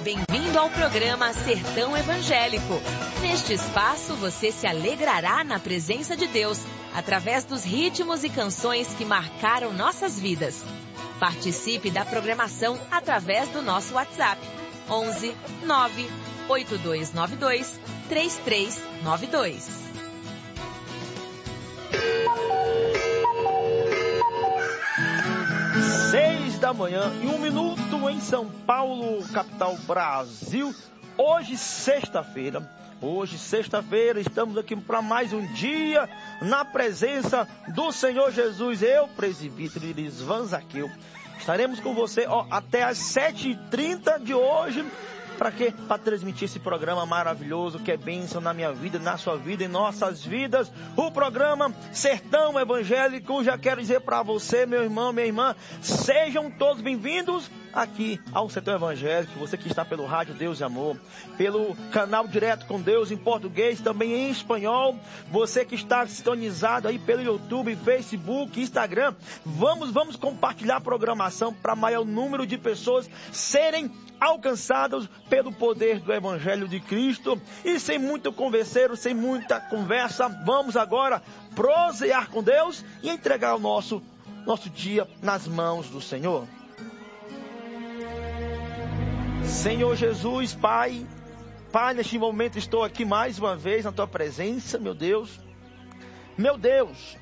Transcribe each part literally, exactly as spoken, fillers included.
Bem-vindo ao programa Sertão Evangélico. Neste espaço você se alegrará na presença de Deus, através dos ritmos e canções que marcaram nossas vidas. Participe da programação através do nosso WhatsApp, onze nove oito dois nove dois três três nove dois. Seis da manhã e um minuto em São Paulo, capital Brasil. Hoje, sexta-feira. Hoje, sexta-feira, estamos aqui para mais um dia na presença do Senhor Jesus. Eu, presbítero Irisvan Zaqueu, estaremos com você ó, até às sete e trinta de hoje. Para quê? Para transmitir esse programa maravilhoso que é bênção na minha vida, na sua vida, em nossas vidas. O programa Sertão Evangélico. Já quero dizer para você, meu irmão, minha irmã, sejam todos bem-vindos aqui ao Sertão Evangélico. Você que está pelo rádio Deus e Amor, pelo canal Direto com Deus em português, também em espanhol. Você que está sintonizado aí pelo YouTube, Facebook, Instagram. Vamos, vamos compartilhar a programação para maior número de pessoas serem alcançados pelo poder do Evangelho de Cristo. E sem muito converseiro, sem muita conversa, vamos agora prosear com Deus e entregar o nosso, nosso dia nas mãos do Senhor. Senhor Jesus, Pai, Pai, neste momento estou aqui mais uma vez na Tua presença, meu Deus. Meu Deus,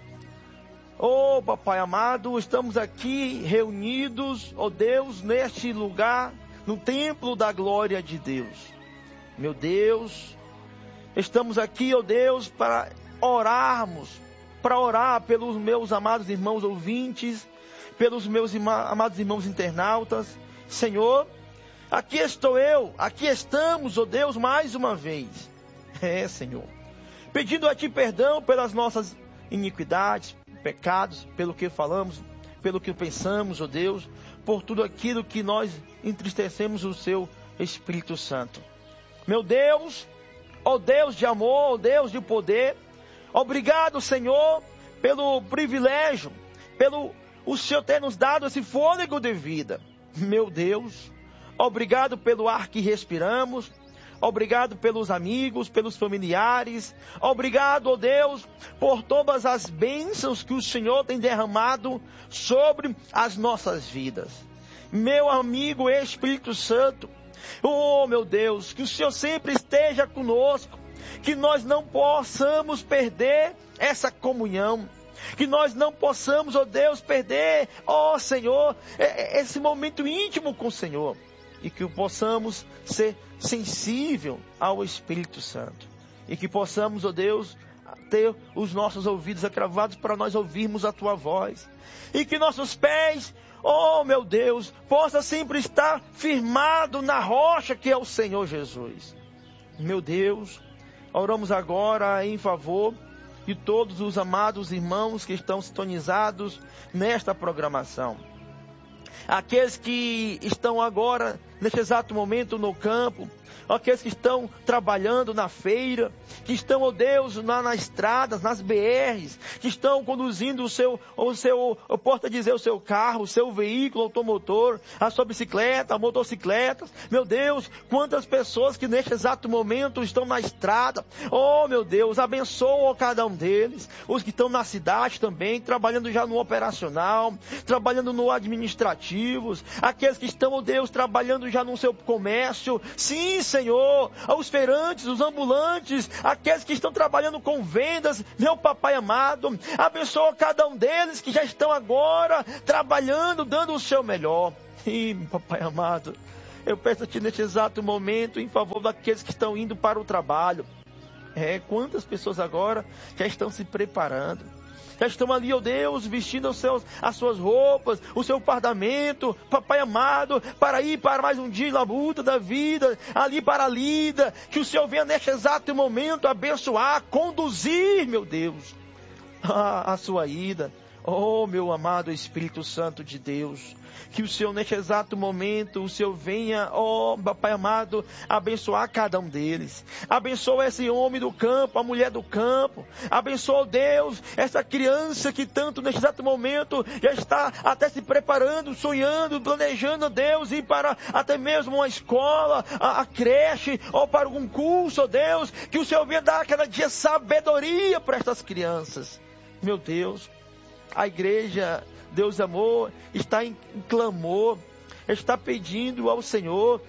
oh Papai amado, estamos aqui reunidos, oh Deus, neste lugar, no templo da glória de Deus. Meu Deus, estamos aqui, ó Deus, para orarmos, para orar pelos meus amados irmãos ouvintes, pelos meus ima- amados irmãos internautas. Senhor, aqui estou eu, aqui estamos, ó Deus, mais uma vez. É, Senhor, pedindo a Ti perdão pelas nossas iniquidades, pecados, pelo que falamos, pelo que pensamos, ó Deus, por tudo aquilo que nós entristecemos o Seu Espírito Santo. Meu Deus, ó Deus de amor, ó Deus de poder, obrigado, Senhor, pelo privilégio, pelo o Senhor ter nos dado esse fôlego de vida. Meu Deus, obrigado pelo ar que respiramos, obrigado pelos amigos, pelos familiares, obrigado, ó Deus, por todas as bênçãos que o Senhor tem derramado sobre as nossas vidas. Meu amigo Espírito Santo, oh meu Deus, que o Senhor sempre esteja conosco, que nós não possamos perder essa comunhão, que nós não possamos, ó Deus, perder, ó Senhor, esse momento íntimo com o Senhor, e que possamos ser sensível ao Espírito Santo, e que possamos, ó Deus, ter os nossos ouvidos agravados para nós ouvirmos a Tua voz, e que nossos pés, oh meu Deus, possa sempre estar firmado na rocha que é o Senhor Jesus. Meu Deus, oramos agora em favor de todos os amados irmãos que estão sintonizados nesta programação. Aqueles que estão agora, neste exato momento, no campo, aqueles que estão trabalhando na feira, que estão, ó Deus, na, nas estradas, nas B Rs, que estão conduzindo o seu, o seu, eu posso dizer, o seu carro, o seu veículo automotor, a sua bicicleta, a motocicleta. Meu Deus, quantas pessoas que neste exato momento estão na estrada. Oh, meu Deus, abençoa cada um deles. Os que estão na cidade também, trabalhando já no operacional, trabalhando no administrativo, aqueles que estão, ó Deus, trabalhando já no seu comércio. Sim, Senhor, os feirantes, os ambulantes, aqueles que estão trabalhando com vendas, meu Papai amado, abençoa cada um deles que já estão agora trabalhando, dando o seu melhor. E, Papai amado, eu peço a Ti neste exato momento em favor daqueles que estão indo para o trabalho. É, quantas pessoas agora já estão se preparando, já estão ali, ó Deus, vestindo os seus, as suas roupas, o seu fardamento, Papai amado, para ir para mais um dia na luta da vida, ali para a lida, que o Senhor venha neste exato momento abençoar, conduzir, meu Deus, a, a sua ida. Oh, meu amado Espírito Santo de Deus, que o Senhor neste exato momento, o Senhor venha, oh, Pai amado, abençoar cada um deles. Abençoa esse homem do campo, a mulher do campo. Abençoa, Deus, essa criança que tanto neste exato momento já está até se preparando, sonhando, planejando, Deus, ir para até mesmo uma escola, a, a creche, ou para algum curso, oh Deus, que o Senhor venha dar cada dia sabedoria para estas crianças. Meu Deus, a igreja, Deus amor, está em clamor, está pedindo ao Senhor.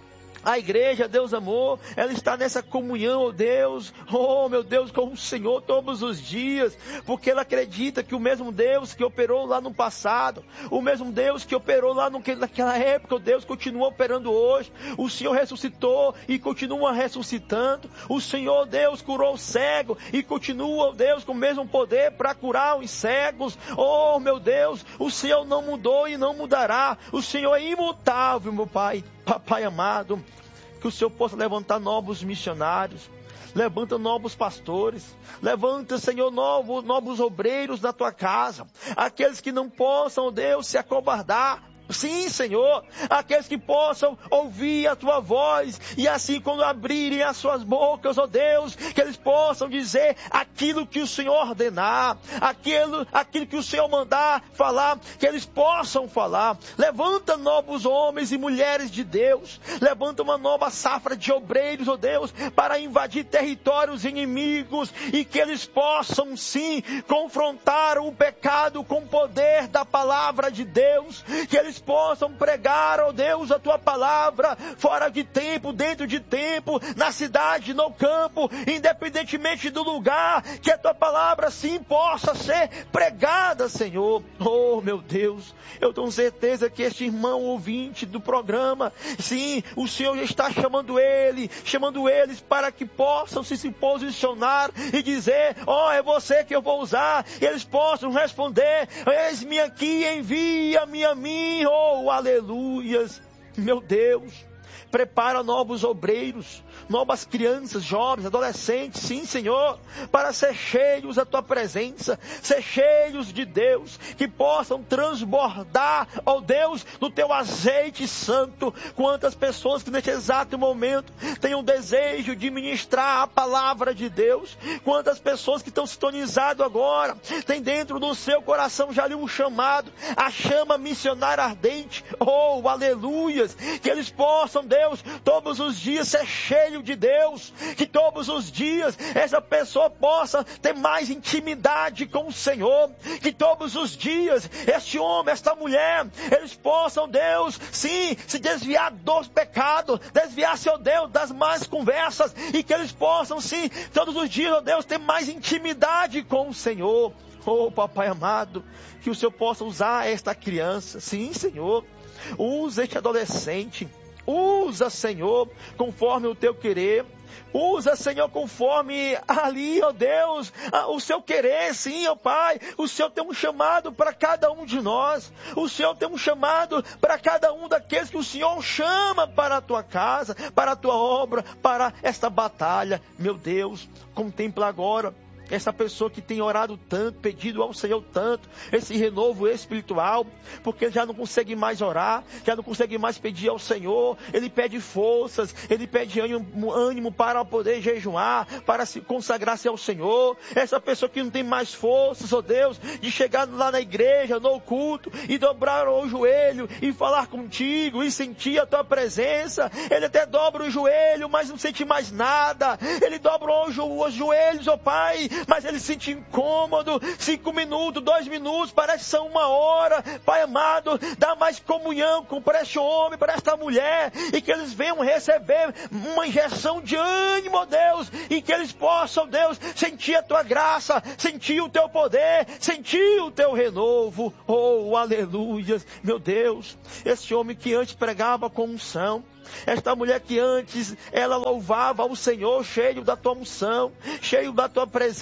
A igreja, Deus amor, ela está nessa comunhão, oh Deus, oh meu Deus, com o Senhor todos os dias, porque ela acredita que o mesmo Deus que operou lá no passado, o mesmo Deus que operou lá no, naquela época, oh Deus, continua operando hoje. O Senhor ressuscitou e continua ressuscitando. O Senhor, Deus, curou o cego e continua, oh Deus, com o mesmo poder para curar os cegos. Oh meu Deus, o Senhor não mudou e não mudará. O Senhor é imutável, meu Pai. Papai amado, que o Senhor possa levantar novos missionários, levanta novos pastores, levanta, Senhor, novos, novos obreiros na tua casa, aqueles que não possam, Deus, se acovardar. Sim, Senhor, aqueles que possam ouvir a tua voz e assim quando abrirem as suas bocas, ó Deus, que eles possam dizer aquilo que o Senhor ordenar, aquilo, aquilo que o Senhor mandar falar, que eles possam falar. Levanta novos homens e mulheres de Deus, levanta uma nova safra de obreiros, ó Deus, para invadir territórios inimigos e que eles possam sim confrontar o pecado com o poder da palavra de Deus, que eles possam pregar, ó Deus, a tua palavra, fora de tempo, dentro de tempo, na cidade, no campo, independentemente do lugar, que a tua palavra sim possa ser pregada, Senhor. Oh, meu Deus, eu tenho certeza que este irmão ouvinte do programa, sim, o Senhor já está chamando ele, chamando eles para que possam se, se posicionar e dizer, ó, oh, é você que eu vou usar, e eles possam responder, eis-me aqui, envia-me a mim. Oh, aleluias, meu Deus, prepara novos obreiros, novas crianças, jovens, adolescentes, sim, Senhor, para ser cheios da tua presença, ser cheios de Deus, que possam transbordar, ó Deus, do teu azeite santo. Quantas pessoas que neste exato momento têm um desejo de ministrar a palavra de Deus, quantas pessoas que estão sintonizadas agora, tem dentro do seu coração já ali um chamado, a chama missionária ardente, oh, aleluias, que eles possam, Deus, todos os dias ser cheios de Deus, que todos os dias essa pessoa possa ter mais intimidade com o Senhor, que todos os dias este homem, esta mulher, eles possam, Deus, sim, se desviar dos pecados, desviar, seu Deus, das más conversas, e que eles possam, sim, todos os dias, ó Deus, ter mais intimidade com o Senhor. Oh, papai amado, que o Senhor possa usar esta criança, sim, Senhor, usa este adolescente, usa, Senhor, conforme o teu querer. Usa, Senhor, conforme ali, ó Deus, o seu querer, sim, ó Pai. O Senhor tem um chamado para cada um de nós. O Senhor tem um chamado para cada um daqueles que o Senhor chama para a tua casa, para a tua obra, para esta batalha. Meu Deus, contempla agora essa pessoa que tem orado tanto, pedido ao Senhor tanto, esse renovo espiritual, porque já não consegue mais orar, já não consegue mais pedir ao Senhor, ele pede forças, ele pede ânimo, ânimo para poder jejuar, para se consagrar-se ao Senhor. Essa pessoa que não tem mais forças, ó Deus, de chegar lá na igreja, no culto, e dobrar o joelho, e falar contigo, e sentir a tua presença. Ele até dobra o joelho, mas não sente mais nada. Ele dobra os joelhos, ó Pai, mas ele se sente incômodo. Cinco minutos, dois minutos, parece que são uma hora. Pai amado, dá mais comunhão com para este homem, para esta mulher, e que eles venham receber uma injeção de ânimo, ó Deus, e que eles possam, Deus, sentir a tua graça, sentir o teu poder, sentir o teu renovo. Oh, aleluias, meu Deus, esse homem que antes pregava com unção, esta mulher que antes ela louvava ao Senhor cheio da tua unção, cheio da tua presença,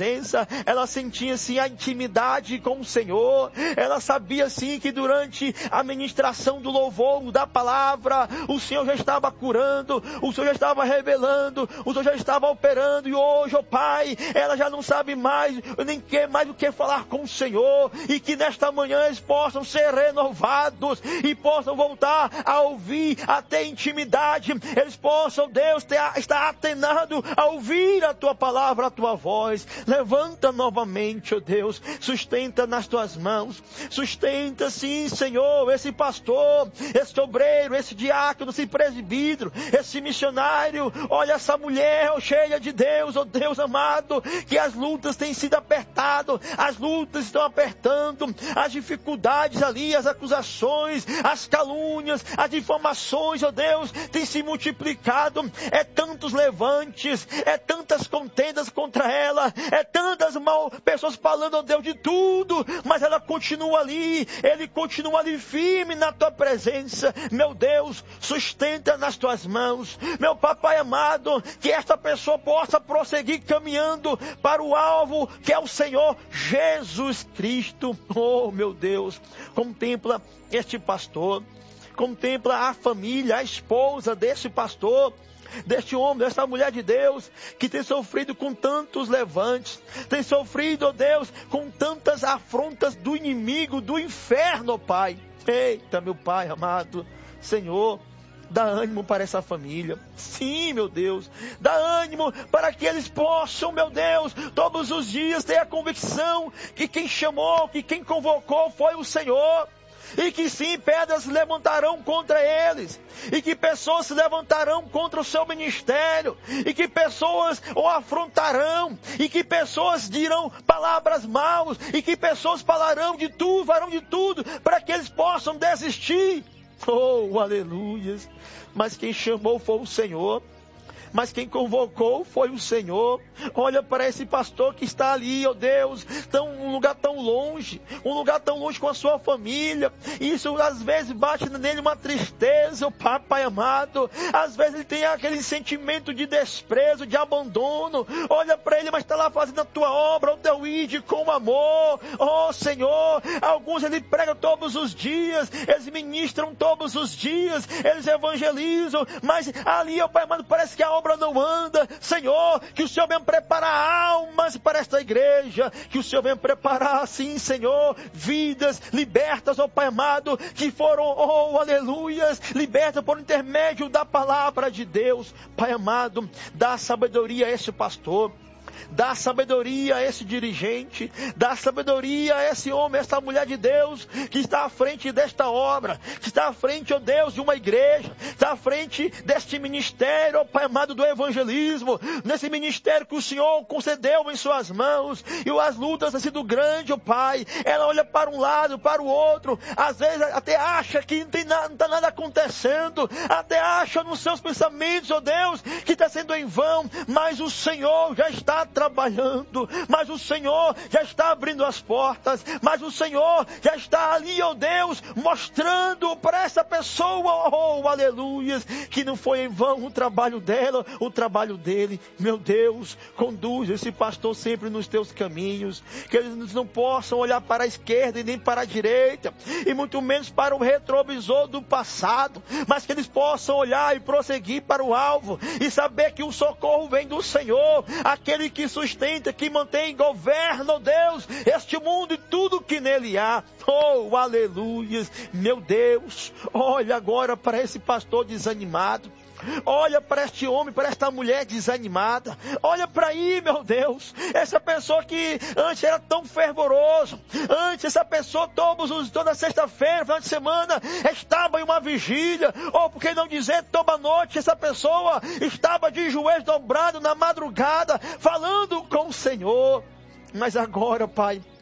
presença, ela sentia assim a intimidade com o Senhor, ela sabia assim que durante a ministração do louvor, da palavra, o Senhor já estava curando, o Senhor já estava revelando, o Senhor já estava operando, e hoje, ó Pai, ela já não sabe mais, nem quer mais o que falar com o Senhor, e que nesta manhã eles possam ser renovados, e possam voltar a ouvir, a ter intimidade, eles possam, Deus, ter, estar atenado a ouvir a Tua palavra, a Tua voz. Levanta novamente, ó Deus, sustenta nas Tuas mãos, sustenta sim, Senhor, esse pastor, esse obreiro, esse diácono, esse presbítero, esse missionário, olha essa mulher, ó, cheia de Deus, ó Deus amado, que as lutas têm sido apertadas, as lutas estão apertando, as dificuldades ali, as acusações, as calúnias, as difamações, ó Deus, têm se multiplicado, é tantos levantes, é tantas contendas contra ela, é tantas mal pessoas falando, ó Deus, de tudo, mas ela continua ali, ele continua ali firme na Tua presença. Meu Deus, sustenta nas Tuas mãos, meu Papai amado, que esta pessoa possa prosseguir caminhando para o alvo, que é o Senhor Jesus Cristo. Oh, meu Deus, contempla este pastor, contempla a família, a esposa deste pastor, deste homem, desta mulher de Deus, que tem sofrido com tantos levantes, tem sofrido, ó Deus, com tantas afrontas do inimigo, do inferno, ó Pai. Eita, meu Pai amado, Senhor, dá ânimo para essa família. Sim, meu Deus, dá ânimo para que eles possam, meu Deus, todos os dias ter a convicção que quem chamou, que quem convocou foi o Senhor. E que sim, pedras se levantarão contra eles, e que pessoas se levantarão contra o seu ministério, e que pessoas o afrontarão, e que pessoas dirão palavras maus, e que pessoas falarão de tudo, farão de tudo, para que eles possam desistir. Oh, aleluias! Mas quem chamou foi o Senhor. Mas quem convocou foi o Senhor. Olha para esse pastor que está ali, ó Deus, tão, um lugar tão longe, um lugar tão longe com a sua família. Isso às vezes bate nele uma tristeza, o Papai amado. Às vezes ele tem aquele sentimento de desprezo, de abandono. Olha para ele, mas está lá fazendo a Tua obra, o Teu ide com amor. Oh Senhor, alguns ele prega todos os dias, eles ministram todos os dias, eles evangelizam, mas ali, ó Pai amado, parece que a obra não anda. Senhor, que o Senhor venha preparar almas para esta igreja, que o Senhor venha preparar, sim, Senhor, vidas libertas, ó Pai amado, que foram, oh, aleluias, libertas por intermédio da palavra de Deus. Pai amado, dá sabedoria a esse pastor, dá sabedoria a esse dirigente, dá sabedoria a esse homem, essa mulher de Deus, que está à frente desta obra, que está à frente, ó Deus, de uma igreja, está à frente deste ministério, ó Pai amado, do evangelismo, nesse ministério que o Senhor concedeu em suas mãos, e as lutas têm sido grandes, ó Pai. Ela olha para um lado, para o outro, às vezes até acha que não tem nada, não está nada acontecendo, até acha nos seus pensamentos, ó Deus, que está sendo em vão, mas o Senhor já está trabalhando, mas o Senhor já está abrindo as portas, mas o Senhor já está ali, ó Deus, mostrando para essa pessoa, oh, aleluias, que não foi em vão o trabalho dela, o trabalho dele. Meu Deus, conduz esse pastor sempre nos Teus caminhos, que eles não possam olhar para a esquerda e nem para a direita, e muito menos para o retrovisor do passado, mas que eles possam olhar e prosseguir para o alvo, e saber que o socorro vem do Senhor, aquele que sustenta, que mantém, governa, oh Deus, este mundo e tudo que nele há. Oh, aleluias, meu Deus, olha agora para esse pastor desanimado. Olha para este homem, para esta mulher desanimada. Olha para aí, meu Deus. Essa pessoa que antes era tão fervoroso. Antes essa pessoa todos os, toda sexta-feira, final de semana, estava em uma vigília. Ou por que não dizer, toda noite essa pessoa estava de joelhos dobrados na madrugada, falando com o Senhor. Mas agora, Pai,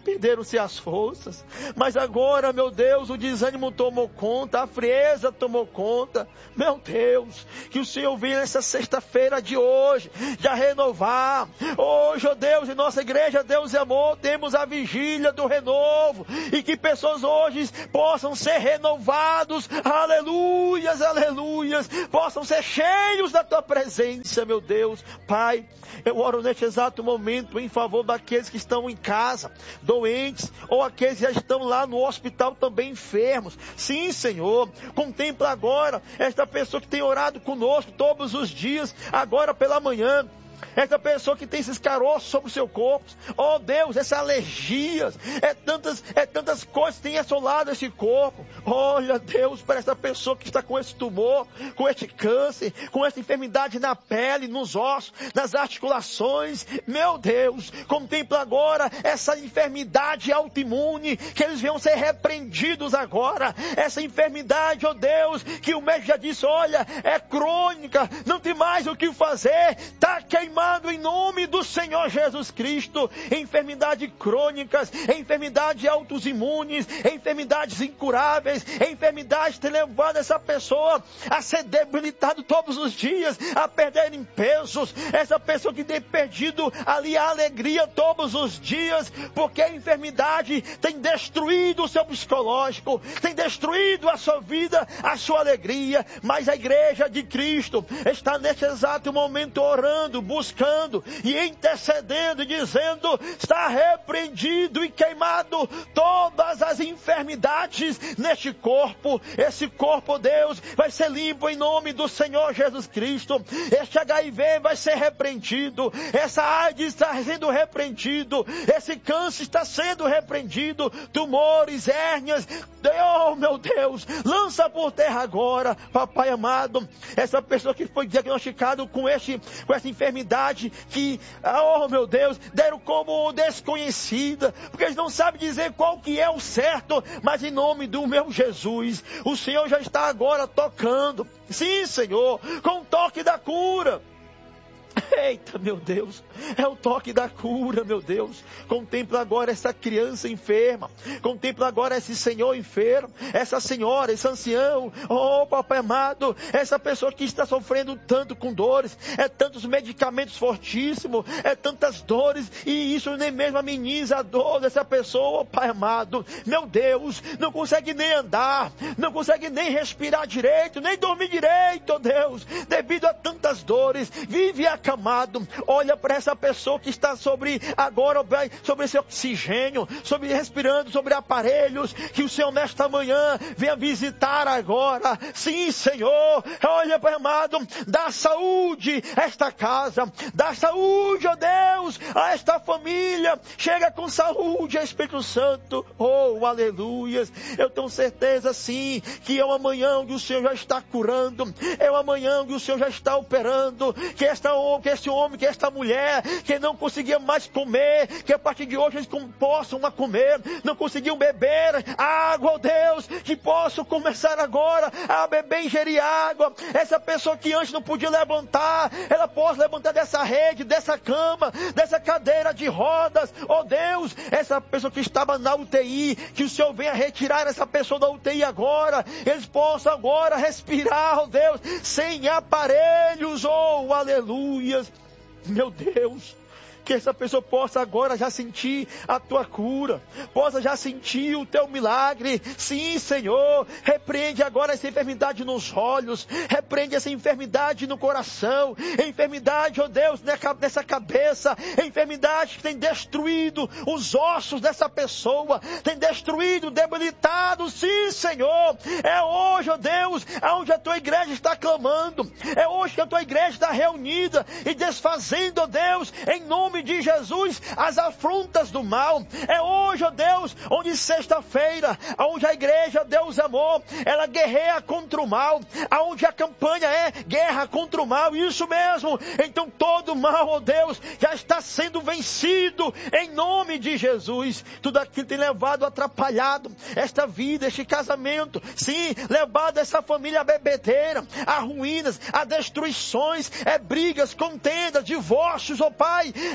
perderam-se as forças. Mas agora, meu Deus, o desânimo tomou conta, a frieza tomou conta. Meu Deus, que o Senhor venha nessa sexta-feira de hoje, já renovar. Hoje, ó Deus, em nossa igreja, Deus e amor, temos a vigília do renovo. E que pessoas hoje possam ser renovados. Aleluias, aleluias. Possam ser cheios da tua presença, meu Deus. Pai, eu oro neste exato momento em favor daqueles que estão em casa, doentes, ou aqueles que já estão lá no hospital também enfermos. Sim, Senhor, contempla agora esta pessoa que tem orado conosco todos os dias, agora pela manhã. Essa pessoa que tem esses caroços sobre o seu corpo, oh Deus, essas alergias, é tantas, é tantas coisas que têm assolado esse corpo. Olha, Deus, para essa pessoa que está com esse tumor, com esse câncer, com essa enfermidade na pele, nos ossos, nas articulações. Meu Deus, contempla agora essa enfermidade autoimune, que eles venham ser repreendidos agora. Essa enfermidade, oh Deus, que o médico já disse, olha, é crônica, não tem mais o que fazer, está queimado em nome do Senhor Jesus Cristo. Enfermidades crônicas, enfermidades autoimunes, enfermidades incuráveis, enfermidades que têm levado essa pessoa a ser debilitado todos os dias, a perderem pesos. Essa pessoa que tem perdido ali a alegria todos os dias, porque a enfermidade tem destruído o seu psicológico, tem destruído a sua vida, a sua alegria. Mas a igreja de Cristo está nesse exato momento orando, buscando e intercedendo e dizendo, está repreendido e queimado todas as enfermidades neste corpo. Esse corpo, Deus, vai ser limpo em nome do Senhor Jesus Cristo. Este H I V vai ser repreendido, essa AIDS está sendo repreendido, esse câncer está sendo repreendido, tumores, hérnias, oh meu Deus, lança por terra agora, papai amado, essa pessoa que foi diagnosticada com, este, com essa enfermidade que, oh meu Deus, deram como desconhecida, porque eles não sabem dizer qual que é o certo, mas em nome do meu Jesus, o Senhor já está agora tocando, sim Senhor, com o toque da cura. Eita, meu Deus, é o toque da cura, meu Deus. Contempla agora essa criança enferma, contempla agora esse senhor enfermo, essa senhora, esse ancião, oh papai amado, essa pessoa que está sofrendo tanto com dores, é tantos medicamentos fortíssimos, é tantas dores, e isso nem mesmo ameniza a dor dessa pessoa, oh, pai amado. Meu Deus, não consegue nem andar, não consegue nem respirar direito, nem dormir direito, oh Deus, devido a tantas dores, vive acamado. Olha para essa pessoa que está sobre agora, sobre esse oxigênio, sobre respirando, sobre aparelhos, que o Senhor nesta manhã venha visitar agora. Sim, Senhor, olha, Pai amado, dá saúde a esta casa, dá saúde, ó Deus, a esta família, chega com saúde, Espírito Santo, oh, aleluias. Eu tenho certeza, sim, que é o amanhã onde o Senhor já está curando, é o amanhã onde o Senhor já está operando, que esta que esse homem, que esta mulher, que não conseguia mais comer, que a partir de hoje eles possam a comer, não conseguiam beber água, ó Deus, que possam começar agora a beber e ingerir água. Essa pessoa que antes não podia levantar, ela possa levantar dessa rede, dessa cama, dessa cadeira de rodas, ó Deus, essa pessoa que estava na U T I, que o Senhor venha retirar essa pessoa da U T I agora, eles possam agora respirar, ó Deus, sem aparelhos, oh, aleluia. Meu Deus, que essa pessoa possa agora já sentir a tua cura, possa já sentir o teu milagre. Sim, Senhor, repreende agora essa enfermidade nos olhos, repreende essa enfermidade no coração, enfermidade, ó Deus, nessa cabeça, enfermidade que tem destruído os ossos dessa pessoa, tem destruído, debilitado. Sim, Senhor, é hoje, ó Deus, aonde a tua igreja está clamando, é hoje que a tua igreja está reunida e desfazendo, ó Deus, em nome de Jesus, as afrontas do mal. É hoje, ó Deus, onde sexta-feira, onde a igreja, Deus amor, ela guerreia contra o mal, aonde a campanha é guerra contra o mal, isso mesmo. Então todo mal, ó Deus, já está sendo vencido em nome de Jesus. Tudo aquilo tem levado, atrapalhado esta vida, este casamento, sim, levado essa família a bebedeira, a ruínas, a destruições, é brigas, contendas, divórcios, ó Pai,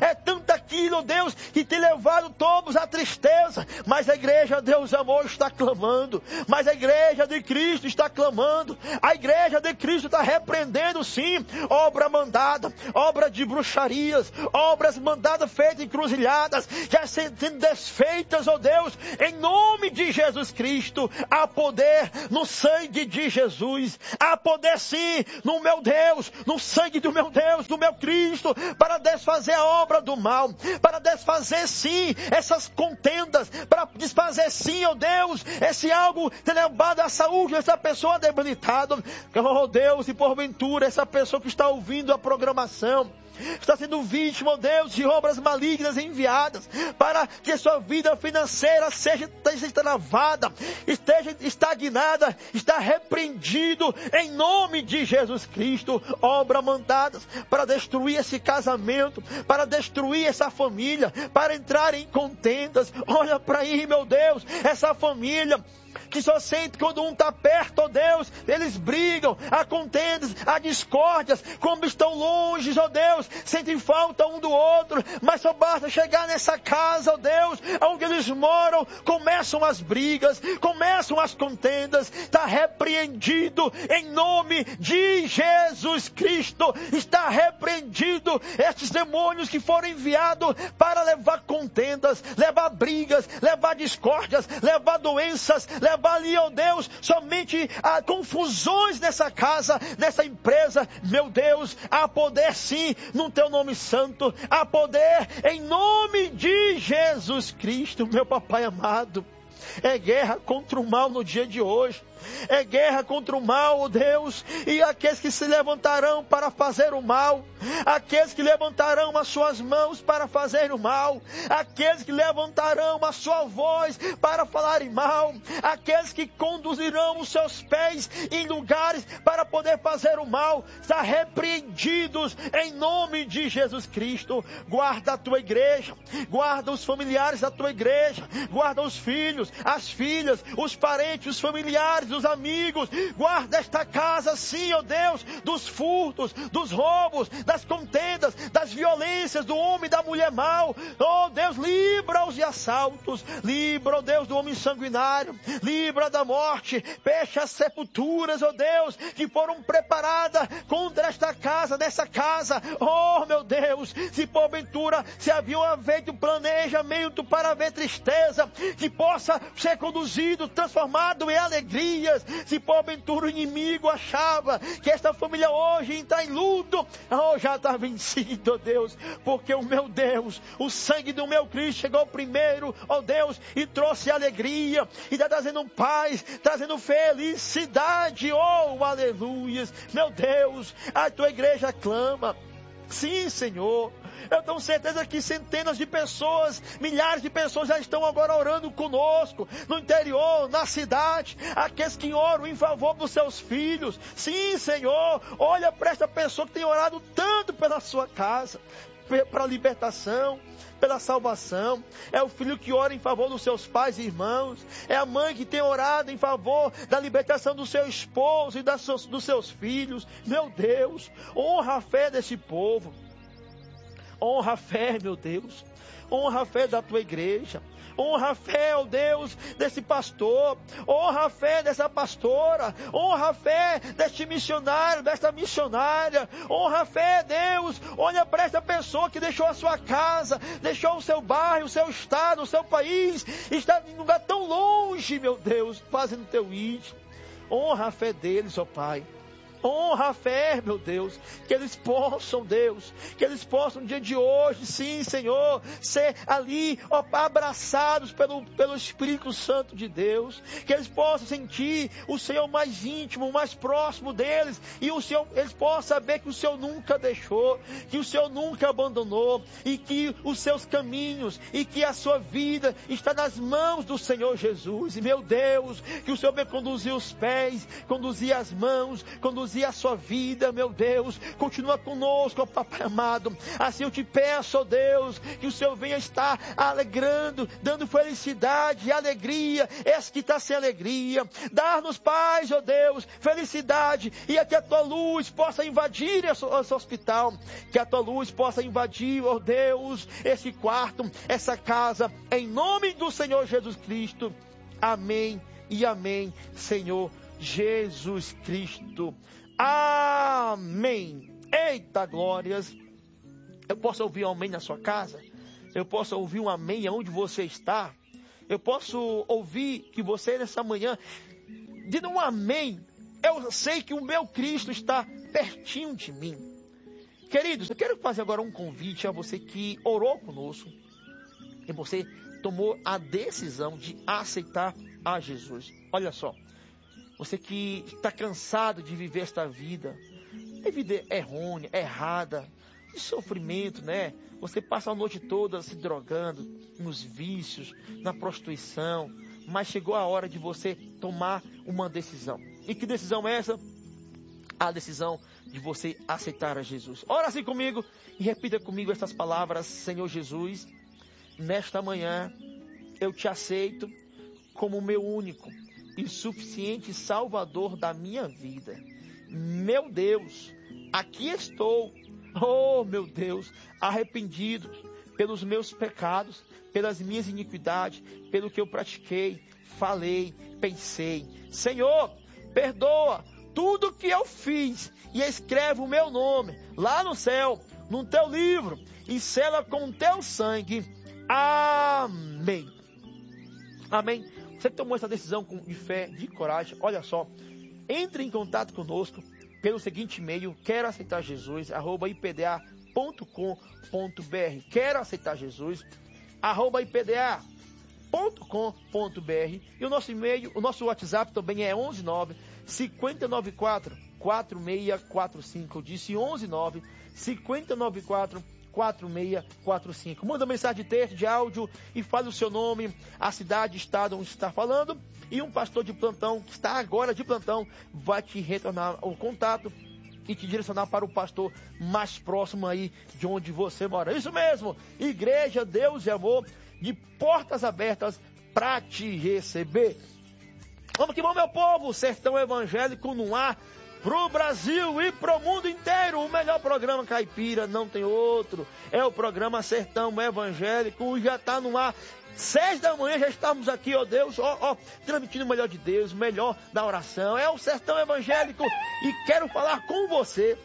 é tanto aquilo, Deus, que tem levado todos à tristeza, mas a igreja, Deus amor, está clamando, mas a igreja de Cristo está clamando, a igreja de Cristo está repreendendo sim, obra mandada, obra de bruxarias, obras mandadas, feitas em cruzilhadas, já sendo desfeitas, ó Deus, em nome de Jesus Cristo. Há poder no sangue de Jesus, há poder sim, no meu Deus, no sangue do meu Deus, do meu Cristo, para desfazer a obra do mal, para desfazer sim essas contendas, para desfazer sim, ó Deus, esse algo ter levado a saúde dessa pessoa debilitada, ó Deus, e porventura essa pessoa que está ouvindo a programação está sendo vítima, ó Deus, de obras malignas enviadas para que sua vida financeira seja, seja travada, esteja estagnada, está repreendido em nome de Jesus Cristo. Obras mandadas para destruir esse casamento, para destruir essa família, para entrar em contendas. Olha para aí, meu Deus, essa família que só sente quando um está perto, ó Deus, eles brigam, há contendas, há discórdias, como estão longe, ó Deus, sentem falta um do outro, mas só basta chegar nessa casa, ó Deus, onde eles moram, começam as brigas, começam as contendas. Está repreendido em nome de Jesus Cristo, está repreendido estes demônios que foram enviados para levar contendas, levar brigas, levar discórdias, levar doenças, levar ali, ó Deus, somente a confusões nessa casa, nessa empresa. Meu Deus, há poder sim no teu nome santo, há poder em nome de Jesus Cristo, meu papai amado. É guerra contra o mal no dia de hoje. É guerra contra o mal, ó Deus, e aqueles que se levantarão para fazer o mal, aqueles que levantarão as suas mãos para fazer o mal, aqueles que levantarão a sua voz para falarem mal, aqueles que conduzirão os seus pés em lugares para poder fazer o mal, está repreendidos em nome de Jesus Cristo. Guarda a tua igreja, guarda os familiares da tua igreja, guarda os filhos, as filhas, os parentes, os familiares, dos amigos, guarda esta casa sim, ó Deus, dos furtos, dos roubos, das contendas, das violências do homem e da mulher mau. Ó Deus, livra-os de assaltos, livra, ó Deus, do homem sanguinário, livra da morte, fecha as sepulturas, ó Deus, que foram preparadas contra esta casa, nessa casa. Oh meu Deus, se porventura se havia feito um planejamento para haver tristeza, que possa ser conduzido, transformado em alegria. Se porventura o inimigo achava que esta família hoje está em luto, oh, já está vencido, ó Deus, porque o meu Deus, o sangue do meu Cristo chegou primeiro, ó Deus, e trouxe alegria, e está trazendo paz, trazendo felicidade, oh, aleluias. Meu Deus, a tua igreja clama, sim, Senhor. Eu tenho certeza que centenas de pessoas, milhares de pessoas já estão agora orando conosco, no interior, na cidade, aqueles que oram em favor dos seus filhos. Sim, Senhor, olha para esta pessoa que tem orado tanto pela sua casa, para a libertação, pela salvação. É o filho que ora em favor dos seus pais e irmãos. É a mãe que tem orado em favor da libertação do seu esposo e das seus, dos seus filhos. Meu Deus, honra a fé desse povo. Honra a fé, meu Deus. Honra a fé da tua igreja. Honra a fé, ó Deus, desse pastor. Honra a fé dessa pastora. Honra a fé deste missionário, desta missionária. Honra a fé, Deus. Olha para essa pessoa que deixou a sua casa, deixou o seu bairro, o seu estado, o seu país, está em um lugar tão longe, meu Deus, fazendo teu íntimo. Honra a fé deles, ó Pai. Honra a fé, meu Deus, que eles possam, Deus, que eles possam no dia de hoje, sim, Senhor, ser ali, ó, abraçados pelo, pelo Espírito Santo de Deus, que eles possam sentir o Senhor mais íntimo, mais próximo deles, e o Senhor, eles possam saber que o Senhor nunca deixou, que o Senhor nunca abandonou, e que os seus caminhos, e que a sua vida está nas mãos do Senhor Jesus. E meu Deus, que o Senhor venha conduzir os pés, conduzir as mãos, conduzir Deus, e a sua vida, meu Deus, continua conosco, ó Papai amado. Assim eu te peço, ó Deus, que o Senhor venha estar alegrando, dando felicidade e alegria, esse que está sem alegria. Dar-nos paz, ó Deus, felicidade, e que a tua luz possa invadir esse, esse hospital, que a tua luz possa invadir, ó Deus, esse quarto, essa casa, em nome do Senhor Jesus Cristo. Amém e amém, Senhor Jesus Cristo. Amém. Eita glórias. Eu posso ouvir um amém na sua casa? Eu posso ouvir um amém onde você está? Eu posso ouvir que você nessa manhã, dando um amém, eu sei que o meu Cristo está pertinho de mim. Queridos, eu quero fazer agora um convite a você que orou conosco e você tomou a decisão de aceitar a Jesus. Olha só, você que está cansado de viver esta vida, é vida errônea, errada, de sofrimento, né? Você passa a noite toda se drogando, nos vícios, na prostituição, mas chegou a hora de você tomar uma decisão. E que decisão é essa? A decisão de você aceitar a Jesus. Ora assim comigo e repita comigo essas palavras: Senhor Jesus, nesta manhã eu te aceito como meu único e suficiente Salvador da minha vida. Meu Deus, aqui estou, oh meu Deus, arrependido pelos meus pecados, pelas minhas iniquidades, pelo que eu pratiquei, falei, pensei. Senhor, perdoa tudo que eu fiz e escreve o meu nome lá no céu, no teu livro, e sela com o teu sangue. Amém. Amém. Você que tomou essa decisão de fé, de coragem, olha só, entre em contato conosco pelo seguinte e-mail: quero aceitar Jesus, arroba i p d a ponto com ponto b r. Quero aceitar Jesus, arroba i p d a ponto com ponto b r. E o nosso e-mail, o nosso WhatsApp também é onze nove, cinco nove quatro, quatro seis quatro cinco. Eu disse onze nove, cinco nove quatro, quatro seis quatro cinco. Manda mensagem de texto, de áudio e fale o seu nome, a cidade, estado onde está falando, e um pastor de plantão, que está agora de plantão, vai te retornar o contato e te direcionar para o pastor mais próximo aí de onde você mora. Isso mesmo, Igreja Deus e Amor, de portas abertas para te receber. Vamos que vamos, meu povo, Sertão Evangélico no ar, pro Brasil e pro mundo inteiro. O melhor programa caipira, não tem outro. É o programa Sertão Evangélico, já está no ar. Seis da manhã já estamos aqui, ó Deus, ó, ó, transmitindo o melhor de Deus, o melhor da oração. É o Sertão Evangélico e quero falar com você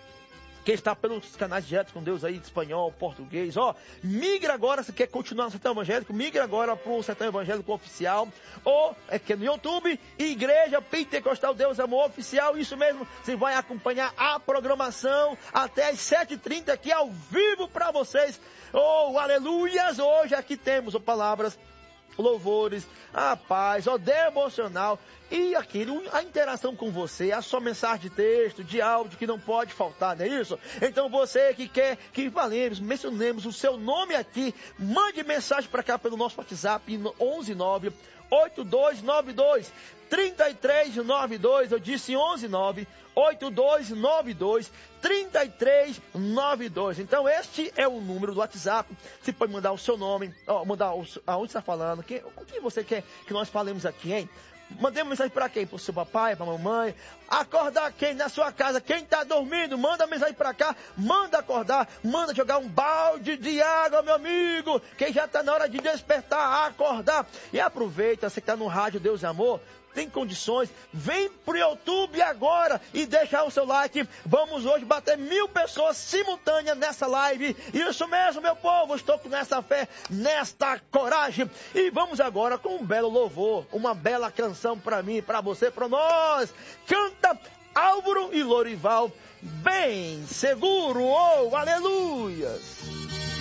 que está pelos canais diretos com Deus aí, de espanhol, português, ó, migra agora, se quer continuar no Sertão Evangélico, migra agora para o Sertão Evangélico Oficial, ou é que é no YouTube, Igreja Pentecostal Deus Amor Oficial, isso mesmo, você vai acompanhar a programação até às sete e trinta aqui ao vivo para vocês. Oh, aleluias, hoje aqui temos, ó, palavras, louvores, a paz, ó, devocional e aquilo, a interação com você, a sua mensagem de texto, de áudio que não pode faltar, não é isso? Então você que quer que falemos, mencionemos o seu nome aqui, mande mensagem para cá pelo nosso WhatsApp onze nove, oito dois nove dois, três três nove dois, eu disse onze nove, oito dois nove dois, três três nove dois. Então este é o número do WhatsApp. Você pode mandar o seu nome, ó, mandar o, aonde está falando, quem, o que você quer que nós falemos aqui, hein? Mandemos mensagem para quem? Para o seu papai, para a mamãe. Acordar quem na sua casa? Quem está dormindo? Manda mensagem para cá. Manda acordar. Manda jogar um balde de água, meu amigo. Quem já está na hora de despertar, acordar. E aproveita, você que está no rádio Deus e Amor, tem condições, vem pro YouTube agora e deixa o seu like. Vamos hoje bater mil pessoas simultâneas nessa live. Isso mesmo, meu povo, estou com essa fé, nesta coragem. E vamos agora com um belo louvor, uma bela canção para mim, para você, para nós. Canta Álvaro e Lorival, bem seguro, oh, aleluias.